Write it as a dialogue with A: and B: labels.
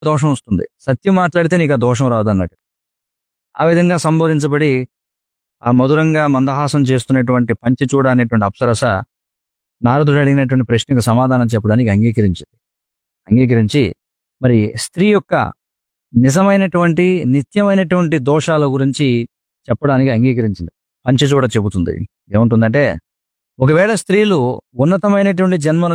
A: దోషం వస్తుంది. సత్యం మాట్లాడితే నీకు ఆ దోషం రాదన్నట్టు. ఆ విధంగా సంబోధించబడి ఆ మధురంగా మందహాసం చేస్తున్నటువంటి పంచచూడ అనేటువంటి అప్సరస నారదుడు అడిగినటువంటి ప్రశ్నకు సమాధానం చెప్పడానికి అంగీకరించింది. అంగీకరించి మరి స్త్రీ యొక్క నిజమైనటువంటి నిత్యమైనటువంటి దోషాల గురించి చెప్పడానికి అంగీకరించింది. పంచచూడ చెబుతుంది. ఏముంటుందంటే, ఒకవేళ స్త్రీలు ఉన్నతమైనటువంటి జన్మను